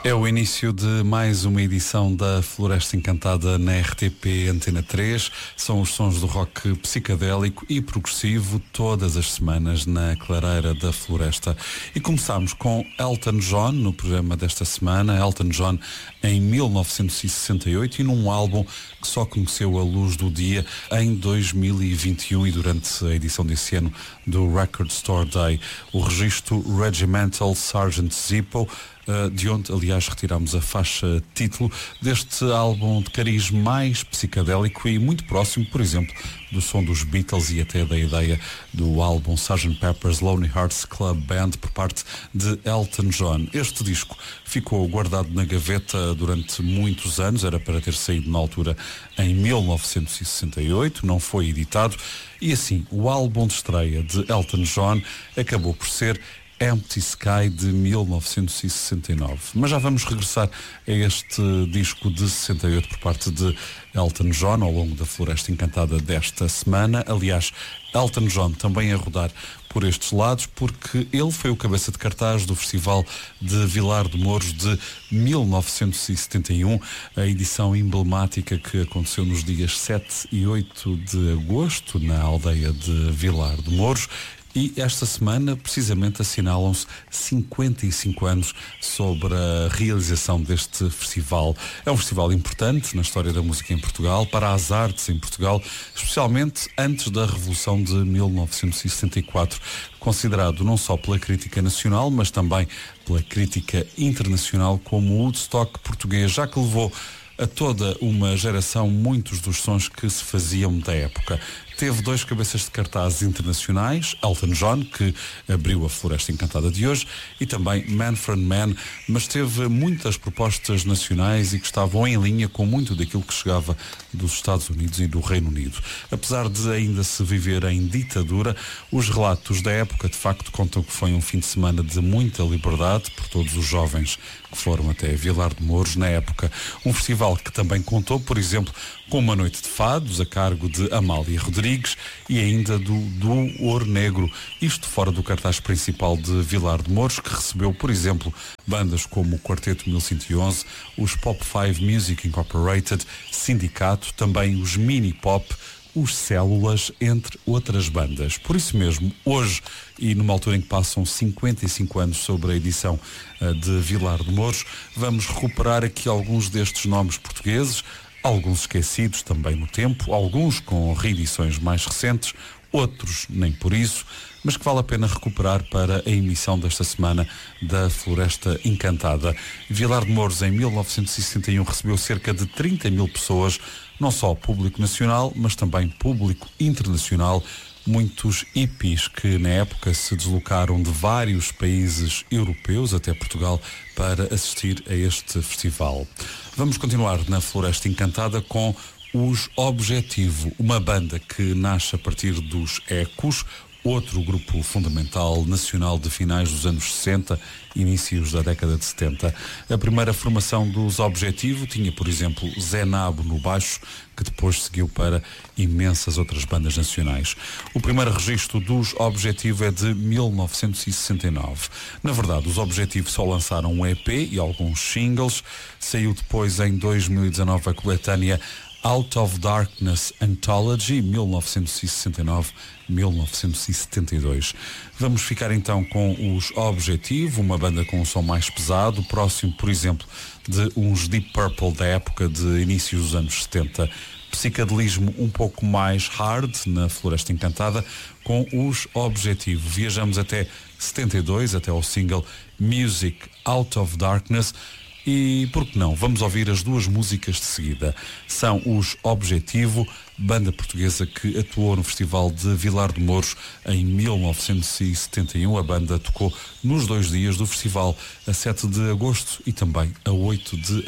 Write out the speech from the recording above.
É o início de mais uma edição da Floresta Encantada na RTP Antena 3. São os sons do rock psicadélico e progressivo todas as semanas na clareira da floresta. E começámos com Elton John no programa desta semana. Elton John em 1968 e num álbum que só conheceu a luz do dia em 2021 e durante a edição desse ano do Record Store Day. O registro Regimental Sgt. Zippo, de onde, aliás, retiramos a faixa título deste álbum de cariz mais psicadélico e muito próximo, por exemplo, do som dos Beatles e até da ideia do álbum Sgt. Pepper's Lonely Hearts Club Band por parte de Elton John. Este disco ficou guardado na gaveta durante muitos anos, era para ter saído na altura em 1968, não foi editado e assim o álbum de estreia de Elton John acabou por ser Empty Sky de 1969. Mas já vamos regressar a este disco de 68 por parte de Elton John ao longo da Floresta Encantada desta semana. Aliás, Elton John também a rodar por estes lados, porque ele foi o cabeça de cartaz do Festival de Vilar de Mouros de 1971, a edição emblemática que aconteceu nos dias 7 e 8 de agosto na aldeia de Vilar de Mouros. E esta semana, precisamente, assinalam-se 55 anos sobre a realização deste festival. É um festival importante na história da música em Portugal, para as artes em Portugal, especialmente antes da Revolução de 1974, considerado não só pela crítica nacional, mas também pela crítica internacional como o Woodstock português, já que levou a toda uma geração muitos dos sons que se faziam da época. Teve 2 cabeças de cartaz internacionais, Elton John, que abriu a Floresta Encantada de hoje, e também Manfred Mann, mas teve muitas propostas nacionais e que estavam em linha com muito daquilo que chegava dos Estados Unidos e do Reino Unido. Apesar de ainda se viver em ditadura, os relatos da época de facto contam que foi um fim de semana de muita liberdade por todos os jovens que foram até Vilar de Mouros na época. Um festival que também contou, por exemplo, com uma noite de fados a cargo de Amália Rodrigues e ainda do Ouro Negro, isto fora do cartaz principal de Vilar de Mouros, que recebeu, por exemplo, bandas como o Quarteto 1111, os Pop 5 Music Incorporated, Sindicato, também os Mini Pop, os Células, entre outras bandas. Por isso mesmo, hoje, e numa altura em que passam 55 anos sobre a edição de Vilar de Mouros, vamos recuperar aqui alguns destes nomes portugueses, alguns esquecidos também no tempo, alguns com reedições mais recentes, outros nem por isso, mas que vale a pena recuperar para a emissão desta semana da Floresta Encantada. Vilar de Mouros, em 1961, recebeu cerca de 30 mil pessoas, não só público nacional, mas também público internacional, muitos hippies que na época se deslocaram de vários países europeus até Portugal para assistir a este festival. Vamos continuar na Floresta Encantada com os Objetivo, uma banda que nasce a partir dos Ecos, outro grupo fundamental nacional de finais dos anos 60, inícios da década de 70. A primeira formação dos Objetivo tinha, por exemplo, Zé Nabo no baixo, que depois seguiu para imensas outras bandas nacionais. O primeiro registro dos Objetivo é de 1969. Na verdade, os Objetivo só lançaram um EP e alguns singles. Saiu depois, em 2019, a coletânea Out of Darkness Anthology, 1969-1972. Vamos ficar então com os Objetivo, uma banda com um som mais pesado, próximo, por exemplo, de uns Deep Purple da época de inícios dos anos 70. Psicadelismo um pouco mais hard na Floresta Encantada com os Objetivo. Viajamos até 72, até ao single Music Out of Darkness. E, por que não, vamos ouvir as 2 músicas de seguida. São os Objetivo, banda portuguesa que atuou no Festival de Vilar de Mouros em 1971. A banda tocou nos 2 dias do festival, a 7 de agosto e também a 8 de